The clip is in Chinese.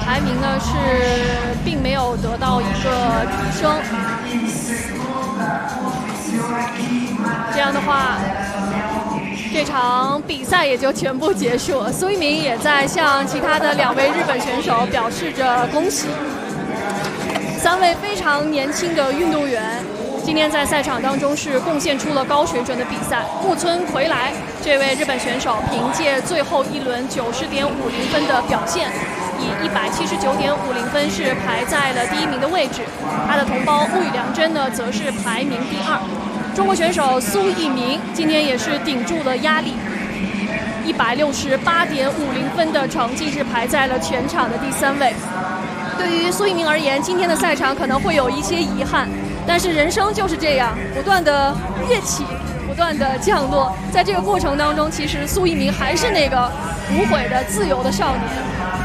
排名呢是并没有得到一个提升。这样的话，这场比赛也就全部结束了。苏一鸣也在向其他的2位日本选手表示着恭喜。3位非常年轻的运动员，今天在赛场当中是贡献出了高水准的比赛。木村葵来这位日本选手凭借最后一轮90.50分的表现，以179.50分是排在了第1名的位置。他的同胞木羽良真呢，则是排名第2。中国选手苏一鸣今天也是顶住了压力，168.50分的成绩是排在了全场的第3位。对于苏一鸣而言，今天的赛场可能会有一些遗憾，但是人生就是这样，不断的跃起，不断的降落。在这个过程当中，其实苏一鸣还是那个无悔的自由的少年。